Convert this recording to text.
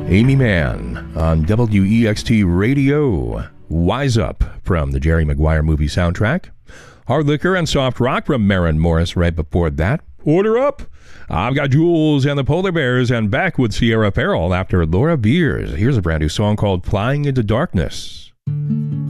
Amy Mann on WEXT Radio. Wise Up from the Jerry Maguire movie soundtrack. Hard Liquor and Soft Rock from Maren Morris right before that. Order Up. I've got Jules and the Polar Bears and back with Sierra Farrell after Laura Beers. Here's a brand new song called Flying into Darkness.